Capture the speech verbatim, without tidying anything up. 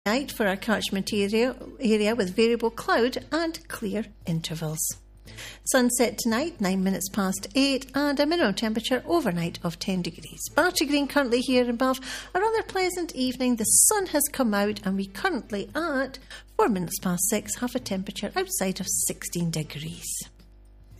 Night for our catchment area, area with variable cloud and clear intervals. Sunset tonight, nine minutes past eight, and a minimum temperature overnight of ten degrees. Barty Green currently here in Bath. A rather pleasant evening. The sun has come out, and we currently at four minutes past six have a temperature outside of sixteen degrees.